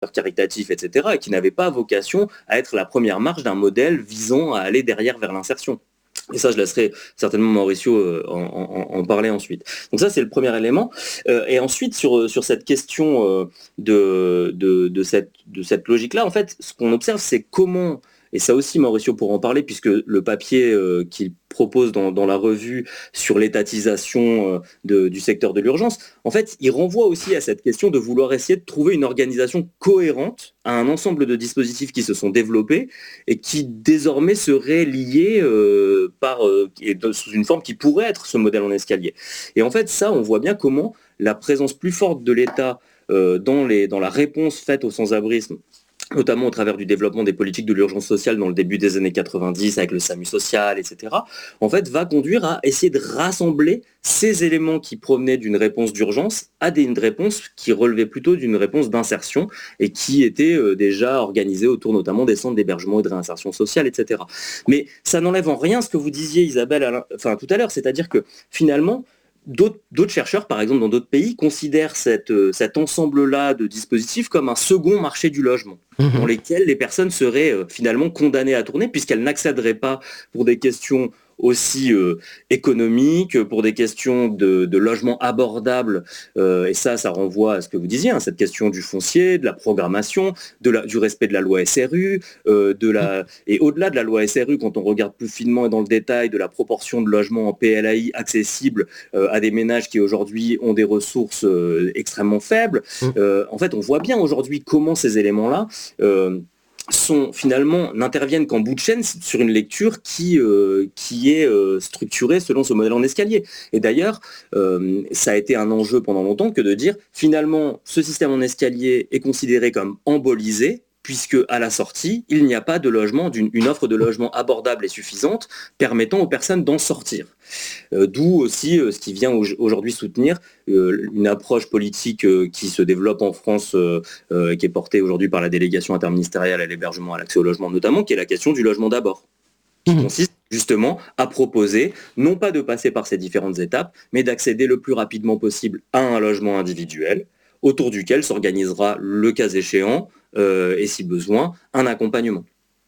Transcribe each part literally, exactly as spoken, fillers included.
caritatifs, et cetera, et qui n'avaient pas vocation à être la première marche d'un modèle visant à aller derrière vers l'insertion. Et ça, je laisserai certainement Mauricio euh, en, en, en parler ensuite. Donc ça, c'est le premier élément. Euh, et ensuite, sur, sur cette question euh, de, de, de cette, de cette logique-là, en fait, ce qu'on observe, c'est comment, et ça aussi Mauricio pourra en parler, puisque le papier euh, qu'il propose dans, dans la revue sur l'étatisation euh, de, du secteur de l'urgence, en fait, il renvoie aussi à cette question de vouloir essayer de trouver une organisation cohérente à un ensemble de dispositifs qui se sont développés et qui désormais seraient liés euh, par, euh, et de, sous une forme qui pourrait être ce modèle en escalier. Et en fait, ça, on voit bien comment la présence plus forte de l'État euh, dans, les, dans la réponse faite au sans-abrisme, notamment au travers du développement des politiques de l'urgence sociale dans le début des années quatre-vingt-dix avec le SAMU social, et cetera, en fait, va conduire à essayer de rassembler ces éléments qui provenaient d'une réponse d'urgence à des, une réponse qui relevait plutôt d'une réponse d'insertion et qui était euh, déjà organisée autour notamment des centres d'hébergement et de réinsertion sociale, et cetera. Mais ça n'enlève en rien ce que vous disiez, Isabelle, à enfin, tout à l'heure, c'est-à-dire que finalement, D'autres, d'autres chercheurs, par exemple, dans d'autres pays, considèrent cette, euh, cet ensemble-là de dispositifs comme un second marché du logement, mmh. dans lesquels les personnes seraient euh, finalement condamnées à tourner, puisqu'elles n'accéderaient pas pour des questions aussi euh, économiques, pour des questions de, de logement abordable, euh, et ça, ça renvoie à ce que vous disiez, hein, cette question du foncier, de la programmation, de la, du respect de la loi S R U, euh, de la, et au-delà de la loi S R U, quand on regarde plus finement et dans le détail de la proportion de logements en P L A I accessibles euh, à des ménages qui aujourd'hui ont des ressources euh, extrêmement faibles, euh, en fait, on voit bien aujourd'hui comment ces éléments-là euh, sont finalement n'interviennent qu'en bout de chaîne sur une lecture qui, euh, qui est euh, structurée selon ce modèle en escalier. Et d'ailleurs, euh, ça a été un enjeu pendant longtemps que de dire finalement ce système en escalier est considéré comme embolisé, puisque à la sortie, il n'y a pas de logement, d'une, une offre de logement abordable et suffisante permettant aux personnes d'en sortir. Euh, d'où aussi euh, ce qui vient au- aujourd'hui soutenir euh, une approche politique euh, qui se développe en France euh, euh, et qui est portée aujourd'hui par la délégation interministérielle à l'hébergement, à l'accès au logement notamment, qui est la question du logement d'abord, qui mmh. consiste justement à proposer, non pas de passer par ces différentes étapes, mais d'accéder le plus rapidement possible à un logement individuel, autour duquel s'organisera, le cas échéant, euh, et si besoin, un accompagnement.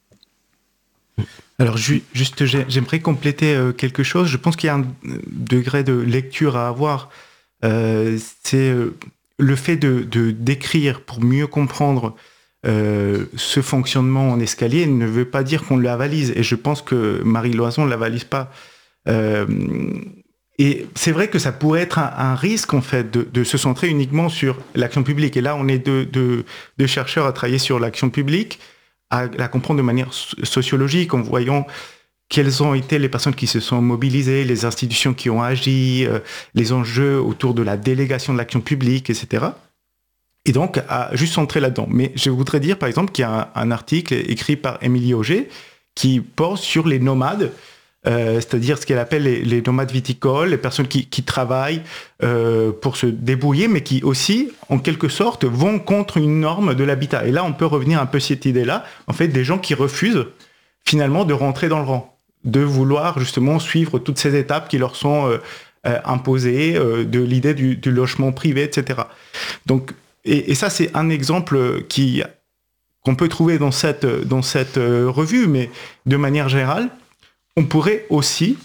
Alors ju- juste, j'aimerais compléter euh, quelque chose. Je pense qu'il y a un degré de lecture à avoir. Euh, c'est euh, le fait de, de d'écrire pour mieux comprendre euh, ce fonctionnement en escalier ne veut pas dire qu'on l'avalise. Et je pense que Marie Loison ne l'avalise pas. Euh, et c'est vrai que ça pourrait être un, un risque en fait de, de se centrer uniquement sur l'action publique. Et là, on est deux, deux, deux chercheurs à travailler sur l'action publique, à la comprendre de manière sociologique, en voyant quelles ont été les personnes qui se sont mobilisées, les institutions qui ont agi, euh, les enjeux autour de la délégation de l'action publique, et cetera. Et donc, à juste centrer là-dedans. Mais je voudrais dire, par exemple, qu'il y a un, un article écrit par Émilie Auger qui porte sur les nomades, euh, c'est-à-dire ce qu'elle appelle les, les nomades viticoles, les personnes qui, qui travaillent euh, pour se débrouiller, mais qui aussi, en quelque sorte, vont contre une norme de l'habitat. Et là, on peut revenir un peu sur cette idée-là, en fait, des gens qui refusent finalement de rentrer dans le rang, de vouloir justement suivre toutes ces étapes qui leur sont euh, euh, imposées, euh, de l'idée du, du logement privé, et cetera. Donc, et, et ça, c'est un exemple qui, qu'on peut trouver dans cette, dans cette euh, revue, mais de manière générale, on pourrait aussi,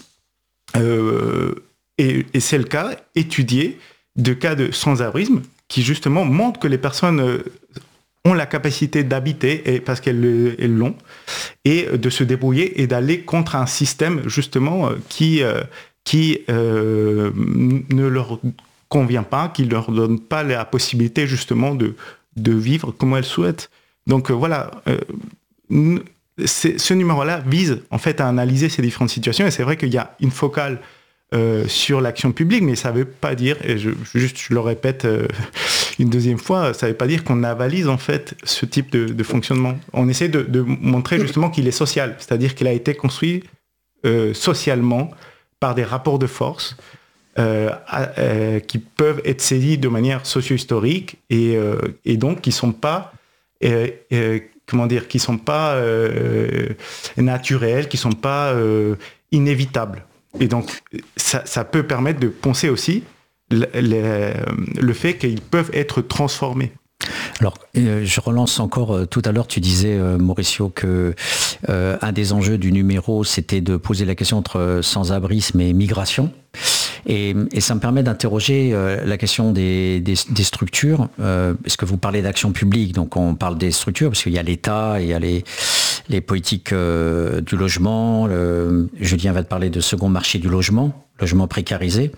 euh, et, et c'est le cas, étudier de cas de sans-abrisme qui justement montrent que les personnes euh, ont la capacité d'habiter, et, parce qu'elles elles l'ont, et de se débrouiller et d'aller contre un système justement qui, euh, qui euh, ne leur convient pas, qui ne leur donne pas la possibilité justement de, de vivre comme elles souhaitent. Donc euh, voilà, euh, c'est, ce numéro-là vise en fait à analyser ces différentes situations, et c'est vrai qu'il y a une focale euh, sur l'action publique, mais ça ne veut pas dire, et je, juste je le répète euh, une deuxième fois, ça ne veut pas dire qu'on avalise en fait ce type de, de fonctionnement. On essaie de, de montrer justement qu'il est social, c'est-à-dire qu'il a été construit euh, socialement par des rapports de force euh, euh, qui peuvent être saisis de manière socio-historique et, euh, et donc qui ne sont pas euh, euh, comment dire, qui sont pas euh, naturels, qui sont pas euh, inévitables. Et donc, ça, ça peut permettre de penser aussi le, le, le fait qu'ils peuvent être transformés. Alors, euh, je relance encore, euh, tout à l'heure, tu disais, euh, Mauricio, que euh, un des enjeux du numéro, c'était de poser la question entre euh, sans-abrisme et migration. Et, et ça me permet d'interroger euh, la question des, des, des structures, euh, parce que vous parlez d'action publique, donc on parle des structures, parce qu'il y a l'État, il y a les, les politiques euh, du logement, le, Julien va te parler de second marché du logement, logement précarisé.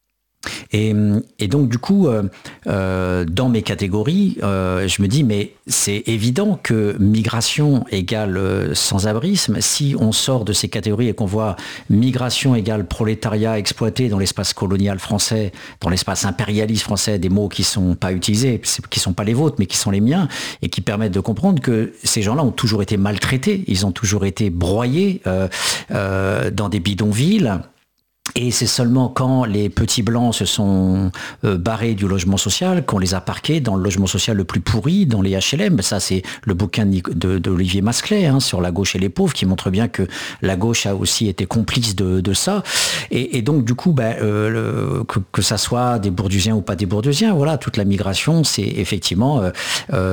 Et, et donc du coup, euh, euh, dans mes catégories, euh, je me dis, mais c'est évident que migration égale euh, sans-abrisme. Si on sort de ces catégories et qu'on voit migration égale prolétariat exploité dans l'espace colonial français, dans l'espace impérialiste français, des mots qui ne sont pas utilisés, qui ne sont pas les vôtres, mais qui sont les miens, et qui permettent de comprendre que ces gens-là ont toujours été maltraités, ils ont toujours été broyés euh, euh, dans des bidonvilles. Et c'est seulement quand les petits blancs se sont euh, barrés du logement social qu'on les a parqués dans le logement social le plus pourri, dans les H L M. Ça, c'est le bouquin de, d'Olivier Masclet, hein, sur la gauche et les pauvres, qui montre bien que la gauche a aussi été complice de, de ça. Et, et donc, du coup, ben, euh, le, que, que ça soit des Bourdieusiens ou pas des Bourdieusiens, voilà, toute la migration, c'est effectivement euh,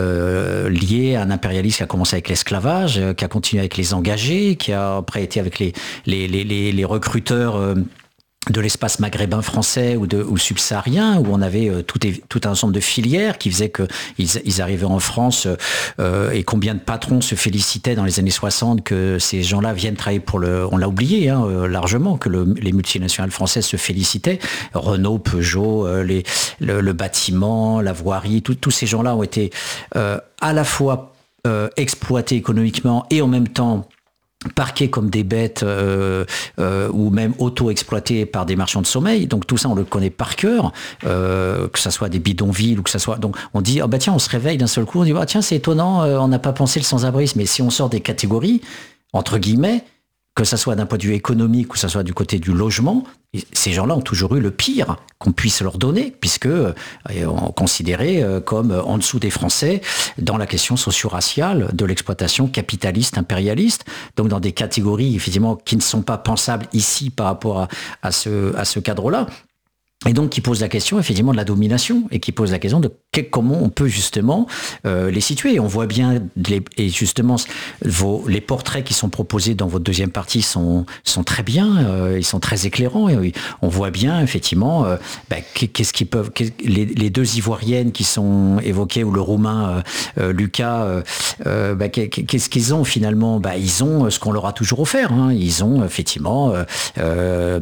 euh, lié à un impérialisme qui a commencé avec l'esclavage, euh, qui a continué avec les engagés, qui a après été avec les, les, les, les, les recruteurs euh, de l'espace maghrébin français ou, de, ou subsaharien, où on avait euh, tout, tout un ensemble de filières qui faisaient qu'ils ils arrivaient en France euh, et combien de patrons se félicitaient dans les années soixante que ces gens-là viennent travailler pour le... On l'a oublié hein, euh, largement, que le, les multinationales françaises se félicitaient. Renault, Peugeot, euh, les, le, le bâtiment, la voirie, tous ces gens-là ont été euh, à la fois euh, exploités économiquement et en même temps parqués comme des bêtes euh, euh, ou même auto-exploités par des marchands de sommeil. Donc tout ça, on le connaît par cœur, euh, que ça soit des bidonvilles ou que ça soit... Donc on dit, oh bah tiens, on se réveille d'un seul coup, on dit, ah, tiens, c'est étonnant, euh, on n'a pas pensé le sans-abrisme. Mais si on sort des catégories, entre guillemets, que ça soit d'un point de vue économique ou que ça soit du côté du logement, ces gens-là ont toujours eu le pire qu'on puisse leur donner, puisque euh, on considéré euh, comme en dessous des Français dans la question socio-raciale de l'exploitation capitaliste, impérialiste, donc dans des catégories effectivement qui ne sont pas pensables ici par rapport à, à ce, à ce cadre-là. Et donc qui pose la question effectivement de la domination et qui pose la question de que, comment on peut justement euh, les situer. Et on voit bien, les, et justement vos, les portraits qui sont proposés dans votre deuxième partie sont, sont très bien, euh, ils sont très éclairants. Et on voit bien effectivement euh, bah, qu'est-ce qu'ils peuvent, qu'est-ce, les, les deux Ivoiriennes qui sont évoquées ou le Roumain euh, euh, Lucas, euh, euh, bah, qu'est-ce qu'ils ont finalement bah, ils ont ce qu'on leur a toujours offert. Hein. Ils ont effectivement... Euh, euh,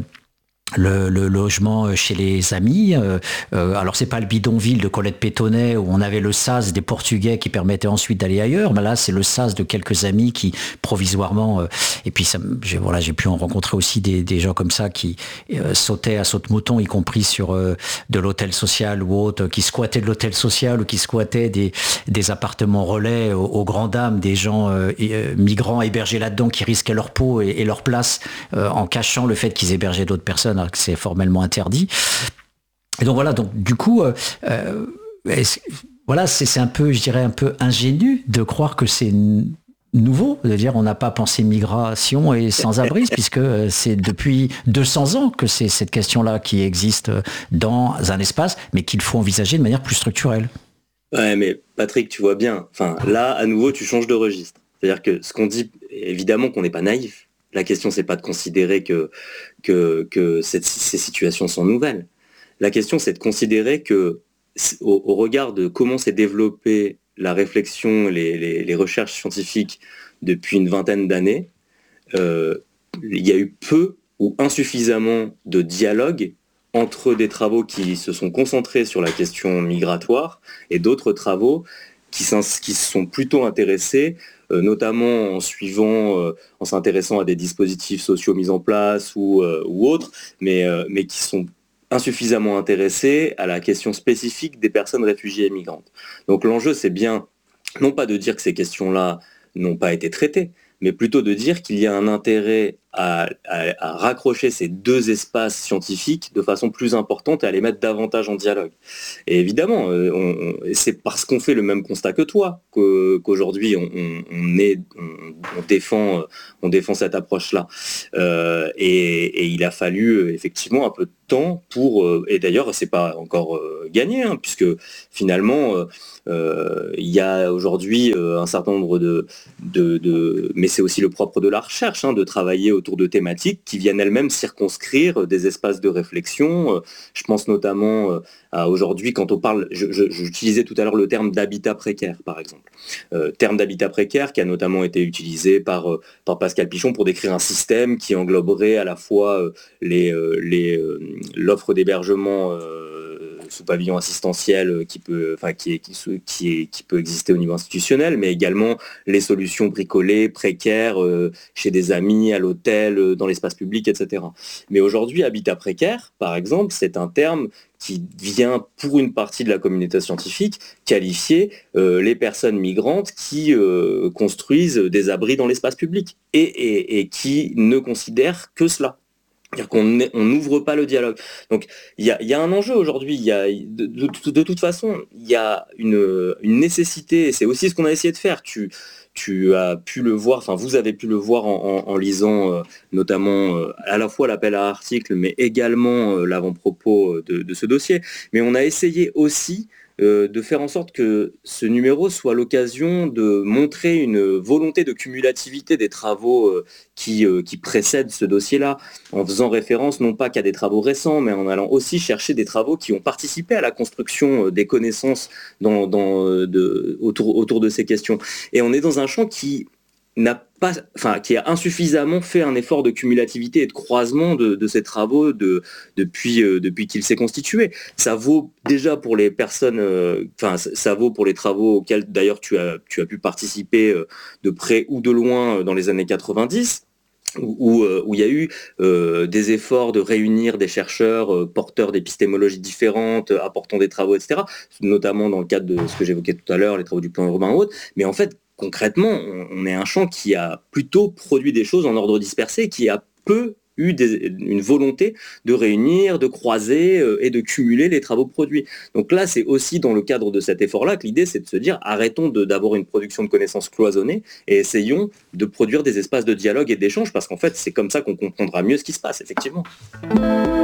Le, le logement chez les amis. Euh, euh, alors c'est pas le bidonville de Colette Pétonnet où on avait le sas des Portugais qui permettait ensuite d'aller ailleurs, mais là c'est le sas de quelques amis qui provisoirement euh, et puis ça, j'ai, voilà, j'ai pu en rencontrer aussi des, des gens comme ça qui euh, sautaient à saute-mouton, y compris sur euh, de l'hôtel social ou autre, qui squattaient de l'hôtel social ou qui squattaient des, des appartements relais aux, aux grandes dames, des gens euh, euh, migrants hébergés là-dedans qui risquaient leur peau et, et leur place euh, en cachant le fait qu'ils hébergeaient d'autres personnes alors que c'est formellement interdit. Et donc voilà, donc du coup, euh, euh, voilà, c'est, c'est un peu, je dirais, un peu ingénu de croire que c'est n- nouveau, de dire on n'a pas pensé migration et sans-abrisme, puisque c'est depuis deux cents ans que c'est cette question-là qui existe dans un espace, mais qu'il faut envisager de manière plus structurelle. Ouais, mais Patrick, tu vois bien, enfin, là, à nouveau, tu changes de registre. C'est-à-dire que ce qu'on dit, évidemment qu'on n'est pas naïf. La question, c'est pas de considérer que, que, que cette, ces situations sont nouvelles. La question, c'est de considérer que, au, au regard de comment s'est développée la réflexion, les, les, les recherches scientifiques depuis une vingtaine d'années, euh, il y a eu peu ou insuffisamment de dialogue entre des travaux qui se sont concentrés sur la question migratoire et d'autres travaux qui, qui se sont plutôt intéressés, euh, notamment en suivant, euh, en s'intéressant à des dispositifs sociaux mis en place ou, euh, ou autres, mais, euh, mais qui sont insuffisamment intéressés à la question spécifique des personnes réfugiées et migrantes. Donc l'enjeu, c'est bien, non pas de dire que ces questions-là n'ont pas été traitées, mais plutôt de dire qu'il y a un intérêt à, à, à raccrocher ces deux espaces scientifiques de façon plus importante et à les mettre davantage en dialogue. Et évidemment, euh, on, on, c'est parce qu'on fait le même constat que toi que, qu'aujourd'hui on, on, on, est, on, on, défend, on défend cette approche-là. Euh, et, et il a fallu effectivement un peu de temps pour, euh, et d'ailleurs c'est pas encore euh, gagné, hein, puisque finalement euh, euh, il y a aujourd'hui euh, un certain nombre de, de, de, mais c'est aussi le propre de la recherche, hein, de travailler autour de thématiques qui viennent elles-mêmes circonscrire des espaces de réflexion. Euh, je pense notamment euh, à aujourd'hui quand on parle, je, je, j'utilisais tout à l'heure le terme d'habitat précaire par exemple, euh, terme d'habitat précaire qui a notamment été utilisé par, euh, par Pascal Pichon pour décrire un système qui engloberait à la fois euh, les, euh, les, euh, l'offre d'hébergement euh, sous pavillon assistentiel qui peut, enfin, qui, est, qui, qui, est, qui peut exister au niveau institutionnel, mais également les solutions bricolées, précaires, euh, chez des amis, à l'hôtel, euh, dans l'espace public, et cetera. Mais aujourd'hui, habitat précaire, par exemple, c'est un terme qui vient, pour une partie de la communauté scientifique, qualifier euh, les personnes migrantes qui euh, construisent des abris dans l'espace public et, et, et qui ne considèrent que cela. C'est-à-dire qu'on on n'ouvre pas le dialogue. Donc il y a, y a un enjeu aujourd'hui, il y a, de, de, de toute façon, il y a une, une nécessité, et c'est aussi ce qu'on a essayé de faire. Tu, tu as pu le voir, enfin vous avez pu le voir en, en, en lisant euh, notamment euh, à la fois l'appel à article, mais également euh, l'avant-propos de, de ce dossier. Mais on a essayé aussi Euh, de faire en sorte que ce numéro soit l'occasion de montrer une volonté de cumulativité des travaux euh, qui, euh, qui précèdent ce dossier-là, en faisant référence non pas qu'à des travaux récents, mais en allant aussi chercher des travaux qui ont participé à la construction euh, des connaissances dans, dans, euh, de, autour, autour de ces questions. Et on est dans un champ qui n'a pas, enfin, qui a insuffisamment fait un effort de cumulativité et de croisement de, de ces travaux de, depuis, euh, depuis qu'il s'est constitué. Ça vaut déjà pour les personnes, euh, enfin, ça vaut pour les travaux auxquels d'ailleurs tu as, tu as pu participer euh, de près ou de loin dans les années quatre-vingt-dix. Où, où il y a eu euh, des efforts de réunir des chercheurs euh, porteurs d'épistémologies différentes, euh, apportant des travaux, et cetera, notamment dans le cadre de ce que j'évoquais tout à l'heure, les travaux du plan urbain ou autres. Mais en fait, concrètement, on, on est un champ qui a plutôt produit des choses en ordre dispersé, qui a peu eu des, une volonté de réunir, de croiser euh, et de cumuler les travaux produits. Donc là, c'est aussi dans le cadre de cet effort-là que l'idée, c'est de se dire, arrêtons de, d'avoir une production de connaissances cloisonnée et essayons de produire des espaces de dialogue et d'échange, parce qu'en fait, c'est comme ça qu'on comprendra mieux ce qui se passe, effectivement.